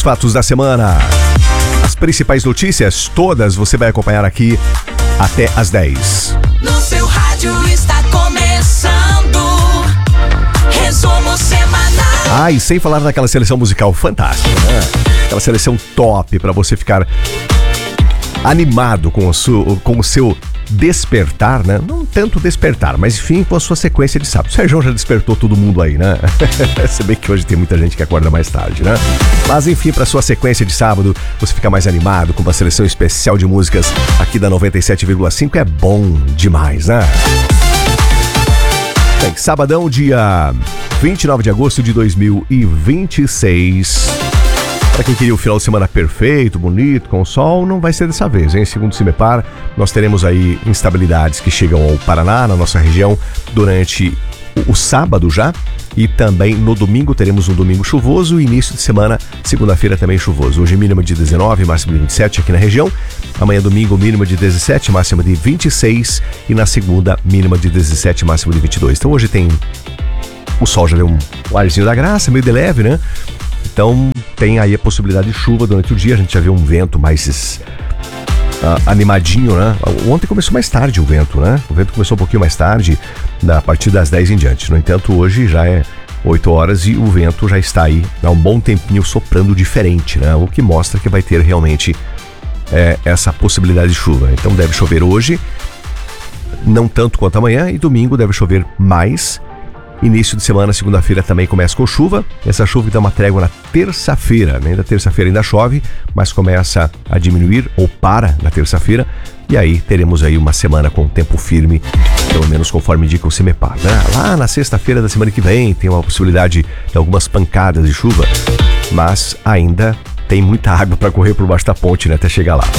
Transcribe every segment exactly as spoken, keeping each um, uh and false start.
fatos da semana. As principais notícias, todas você vai acompanhar aqui até às dez. No seu rádio está começando Resumo Semanal. Ah, e sem falar daquela seleção musical fantástica, né? Aquela seleção top pra você ficar animado com o, su, com o seu despertar, né? Não tanto despertar, mas enfim, com a sua sequência de sábado. O Sérgio já despertou todo mundo aí, né? Se bem que hoje tem muita gente que acorda mais tarde, né? Mas enfim, para sua sequência de sábado, você fica mais animado com uma seleção especial de músicas aqui da noventa e sete vírgula cinco, é bom demais, né? Bem, sabadão, dia vinte e nove de agosto de dois mil e vinte e seis. Para quem queria o final de semana perfeito, bonito, com sol, não vai ser dessa vez, hein? Segundo o CIMEPAR, nós teremos aí instabilidades que chegam ao Paraná, na nossa região, durante o, o sábado já. E também no domingo teremos um domingo chuvoso e início de semana, segunda-feira também chuvoso. Hoje mínima de dezenove, máxima de vinte e sete aqui na região. Amanhã domingo mínima de dezessete, máxima de vinte e seis. E na segunda mínima de dezessete, máxima de vinte e dois. Então hoje tem... O sol já deu um, um arzinho da graça, meio de leve, né? Então tem aí a possibilidade de chuva durante o dia. A gente já viu um vento mais uh, animadinho, né? Ontem começou mais tarde o vento, né? O vento começou um pouquinho mais tarde, a partir das dez em diante. No entanto, hoje já é oito horas e o vento já está aí há um bom tempinho soprando diferente, né? O que mostra que vai ter realmente é, essa possibilidade de chuva. Então deve chover hoje, não tanto quanto amanhã, e domingo deve chover mais. Início de semana, segunda-feira também começa com chuva. Essa chuva dá uma trégua na terça-feira, né? Na terça-feira ainda chove, mas começa a diminuir ou para na terça-feira. E aí teremos aí uma semana com tempo firme, pelo menos conforme indica o CIMEPAR, né? Lá na sexta-feira da semana que vem tem uma possibilidade de algumas pancadas de chuva, mas ainda tem muita água para correr por baixo da ponte, né? Até chegar lá.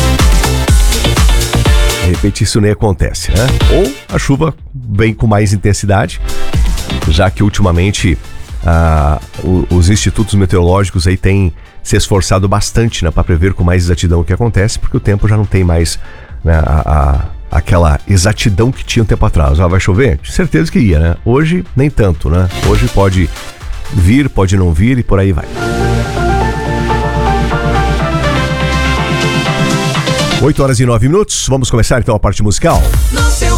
De repente isso nem acontece, né? Ou a chuva vem com mais intensidade, já que ultimamente ah, os institutos meteorológicos aí têm se esforçado bastante, né, para prever com mais exatidão o que acontece, porque o tempo já não tem mais, né, a, a, aquela exatidão que tinha um tempo atrás. Ah, vai chover? De certeza que ia, né? Hoje nem tanto, né? Hoje pode vir, pode não vir e por aí vai. oito horas e nove minutos, vamos começar então a parte musical. No seu